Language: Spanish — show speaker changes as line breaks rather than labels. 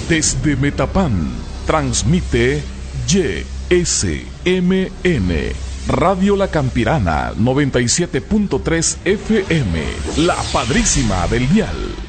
Desde Metapán, transmite YSMN, Radio La Campirana, 97.3 FM, la padrísima del dial.